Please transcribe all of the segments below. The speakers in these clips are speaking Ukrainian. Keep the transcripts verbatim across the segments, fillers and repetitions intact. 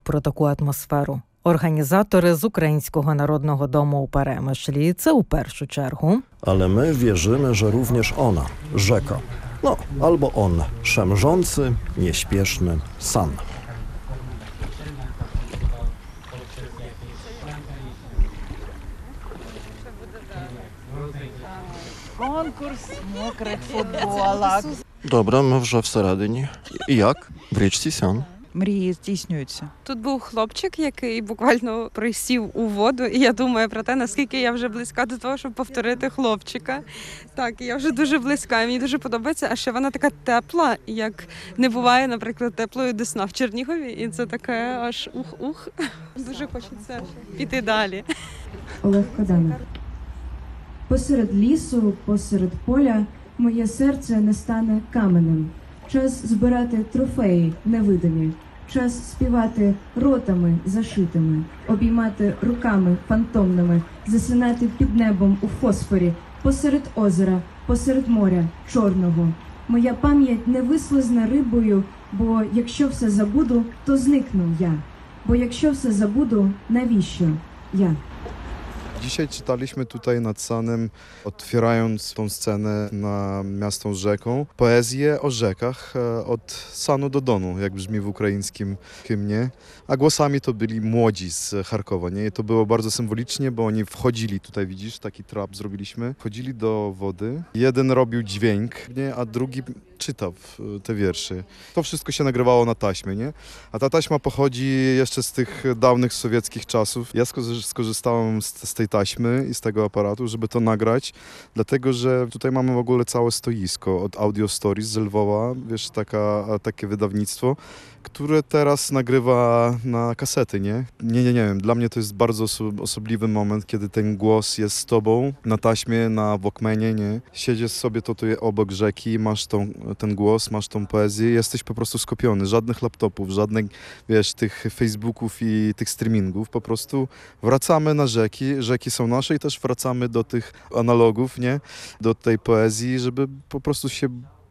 Про таку атмосферу організатори з Українського Народного Дому у Перемишлі. Це у першу чергу. Ale my wierzymy, że również ona, rzeka, no albo on, szemrzący, nieśpieszny san. Конкурс мокрих футболок. Dobra, my вже всередині. І як? В річці Сян. Мрії здійснюються. Тут був хлопчик, який буквально присів у воду, і я думаю про те, наскільки я вже близька до того, щоб повторити хлопчика. Так, я вже дуже близька, і мені дуже подобається, а ще вона така тепла, як не буває, наприклад, теплої Десна в Чернігові, і це таке аж ух-ух. Дуже хочеться піти далі. Олег Каданов. Посеред лісу, посеред поля, моє серце не стане каменем. Час збирати трофеї невидимі, час співати ротами зашитими, обіймати руками фантомними, засинати під небом у фосфорі, посеред озера, посеред моря чорного. Моя пам'ять не вислизне рибою, бо якщо все забуду, то зникну я. Бо якщо все забуду, навіщо я? Dzisiaj czytaliśmy tutaj nad Sanem, otwierając tą scenę na miasto z rzeką, poezję o rzekach od Sanu do Donu, jak brzmi w ukraińskim hymnie. A głosami to byli młodzi z Charkowa, nie? I to było bardzo symbolicznie, bo oni wchodzili, tutaj widzisz, taki trap zrobiliśmy, wchodzili do wody. Jeden robił dźwięk, nie? A drugi czytał te wiersze. To wszystko się nagrywało na taśmie, nie? A ta taśma pochodzi jeszcze z tych dawnych sowieckich czasów. Ja skorzystałem z, z tej taśmy i z tego aparatu, żeby to nagrać, dlatego że tutaj mamy w ogóle całe stoisko od Audio Stories z Lwowa, wiesz, taka, takie wydawnictwo, które teraz nagrywa na kasety, nie? Nie, nie, nie wiem, dla mnie to jest bardzo oso- osobliwy moment, kiedy ten głos jest z tobą na taśmie, na Walkmanie, nie? Siedzisz sobie tutaj obok rzeki, masz tą, ten głos, masz tą poezję, jesteś po prostu skupiony, żadnych laptopów, żadnych, wiesz, tych Facebooków i tych streamingów, po prostu wracamy na rzeki, rzeki są nasze i też wracamy do tych analogów, nie? Do tej poezji, żeby po prostu się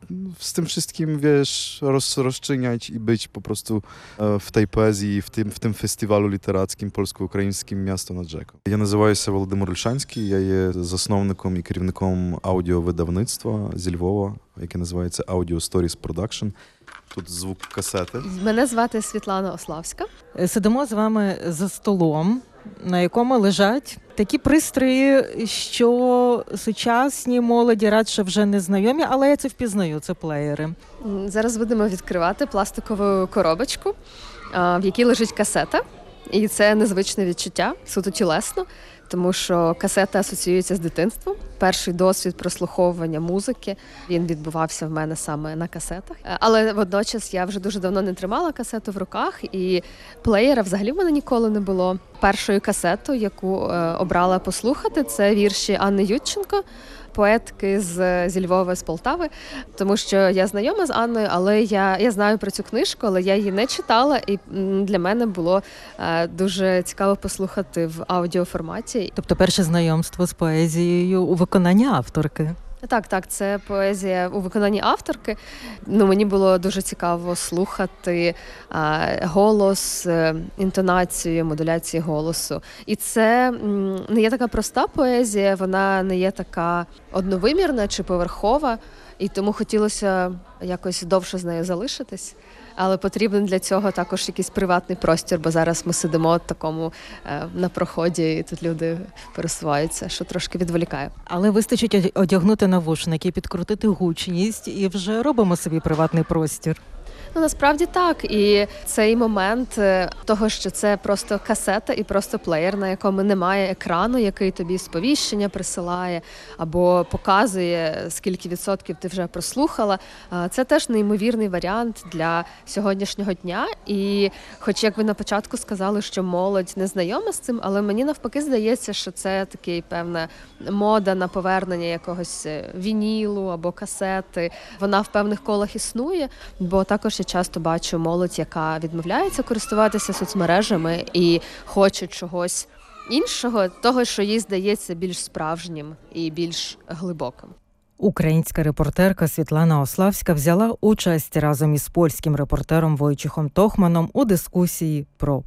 z tym wszystkim, wiesz, roz, rozczyniać i być po prostu w tej poezji, в tym, в tym фестивалю літератським польсько-українським «Місто над Жеком». Я називаюся Володимир Ольшанський, я є засновником і керівником аудіовидавництва зі Львова, яке називається Audio Stories Production. Тут звук касети. Мене звати Світлана Ославська. Сидимо з вами за столом, на якому лежать такі пристрої, що сучасні молоді радше вже не знайомі, але я це впізнаю, це плеєри. Зараз будемо відкривати пластикову коробочку, в якій лежить касета. І це незвичне відчуття, суто тілесно, тому що касета асоціюється з дитинством. Перший досвід прослуховування музики, він відбувався в мене саме на касетах. Але водночас я вже дуже давно не тримала касету в руках, і плеєра взагалі в мене ніколи не було. Першою касетою, яку обрала послухати, це вірші Анни Ютченко, поетки з, зі Львова, з Полтави, тому що я знайома з Анною, але я, я знаю про цю книжку, але я її не читала, і для мене було е, дуже цікаво послухати в аудіоформаті. Тобто перше знайомство з поезією у виконанні авторки. Так, так, це поезія у виконанні авторки. Ну, мені було дуже цікаво слухати а, голос, інтонацію, модуляцію голосу. І це м, не є така проста поезія, вона не є така одновимірна чи поверхова, і тому хотілося якось довше з нею залишитись. Але потрібен для цього також якийсь приватний простір, бо зараз ми сидимо в такому е, на проході, і тут люди пересуваються, що трошки відволікає. Але вистачить одягнути навушники, підкрутити гучність і вже робимо собі приватний простір. Ну, насправді так. І цей момент того, що це просто касета і просто плеєр, на якому немає екрану, який тобі сповіщення присилає або показує, скільки відсотків ти вже прослухала, це теж неймовірний варіант для сьогоднішнього дня. І хоч, як ви на початку сказали, що молодь не знайома з цим, але мені навпаки здається, що це такий певна мода на повернення якогось вінілу або касети. Вона в певних колах існує, бо також я часто бачу молодь, яка відмовляється користуватися соцмережами і хоче чогось іншого, того, що їй здається більш справжнім і більш глибоким. Українська репортерка Світлана Ославська взяла участь разом із польським репортером Войчехом Тохманом у дискусії про